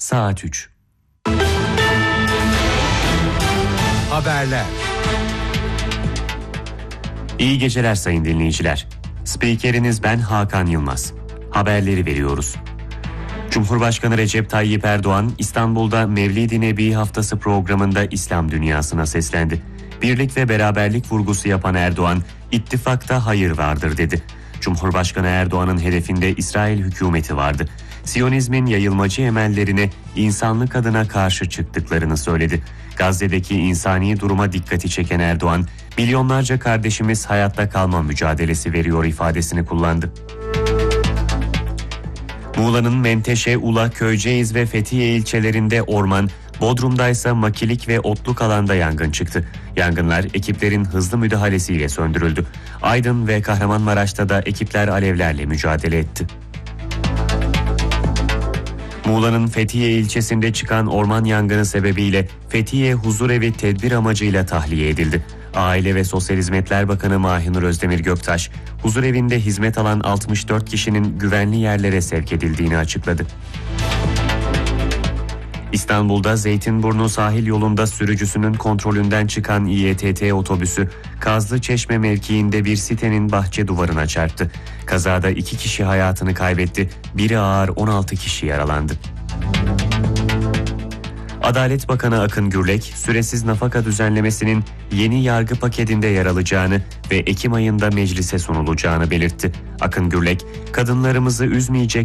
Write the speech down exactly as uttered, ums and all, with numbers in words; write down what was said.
saat üç. Haberler. İyi geceler sayın dinleyiciler. Spikeriniz ben Hakan Yılmaz. Haberleri veriyoruz. Cumhurbaşkanı Recep Tayyip Erdoğan İstanbul'da Mevlid-i Nebi Haftası programında İslam dünyasına seslendi. Birlik ve beraberlik vurgusu yapan Erdoğan, ittifakta hayır vardır dedi. Cumhurbaşkanı Erdoğan'ın hedefinde İsrail hükümeti vardı. Siyonizmin yayılmacı emellerine insanlık adına karşı çıktıklarını söyledi. Gazze'deki insani duruma dikkati çeken Erdoğan, milyonlarca kardeşimiz hayatta kalma mücadelesi veriyor ifadesini kullandı. Muğla'nın Menteşe, Ula, Köyceğiz ve Fethiye ilçelerinde orman, Bodrum'da ise makilik ve otluk alanda yangın çıktı. Yangınlar ekiplerin hızlı müdahalesiyle söndürüldü. Aydın ve Kahramanmaraş'ta da ekipler alevlerle mücadele etti. Muğla'nın Fethiye ilçesinde çıkan orman yangını sebebiyle Fethiye Huzurevi tedbir amacıyla tahliye edildi. Aile ve Sosyal Hizmetler Bakanı Mahinur Özdemir Göktaş, huzurevinde hizmet alan altmış dört kişinin güvenli yerlere sevk edildiğini açıkladı. İstanbul'da Zeytinburnu sahil yolunda sürücüsünün kontrolünden çıkan İ E T T otobüsü Kazlıçeşme mevkiinde bir sitenin bahçe duvarına çarptı. Kazada iki kişi hayatını kaybetti, biri ağır on altı kişi yaralandı. Adalet Bakanı Akın Gürlek, süresiz nafaka düzenlemesinin yeni yargı paketinde yer alacağını ve Ekim ayında meclise sunulacağını belirtti. Akın Gürlek, kadınlarımızı üzmeyecek